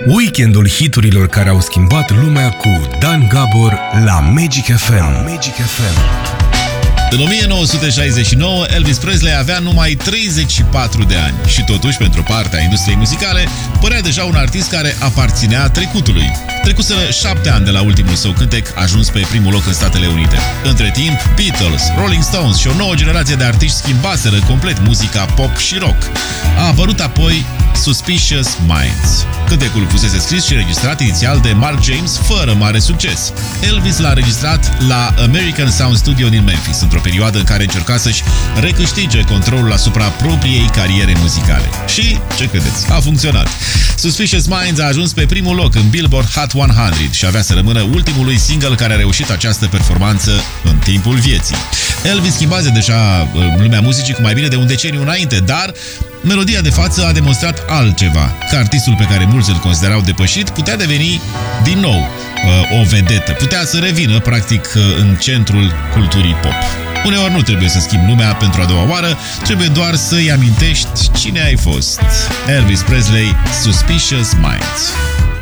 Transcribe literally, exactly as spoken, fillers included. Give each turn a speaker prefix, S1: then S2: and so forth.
S1: Weekendul hiturilor care au schimbat lumea cu Dan Gabor la Magic F M. Magic F M.
S2: În o mie nouă sute șaizeci și nouă, Elvis Presley avea numai treizeci și patru de ani și totuși, pentru partea industriei muzicale, părea deja un artist care aparținea trecutului. Trecuseră șapte ani de la ultimul său cântec, ajuns pe primul loc în Statele Unite. Între timp, Beatles, Rolling Stones și o nouă generație de artiști schimbaseră complet muzica pop și rock. A apărut apoi Suspicious Minds. Cântecul fusese scris și înregistrat inițial de Mark James, fără mare succes. Elvis l-a înregistrat la American Sound Studio din Memphis, într-o perioadă în care încerca să-și recâștige controlul asupra propriei cariere muzicale. Și, ce credeți, a funcționat. Suspicious Minds a ajuns pe primul loc în Billboard Hot o sută și avea să rămână ultimul single care a reușit această performanță în timpul vieții. Elvis schimbase deja lumea muzicii cu mai bine de un deceniu înainte, dar melodia de față a demonstrat altceva, că artistul pe care mulți îl considerau depășit putea deveni din nou o vedetă, putea să revină practic în centrul culturii pop. Uneori nu trebuie să schimbi lumea pentru a doua oară, trebuie doar să-i amintești cine ai fost. Elvis Presley, Suspicious Minds.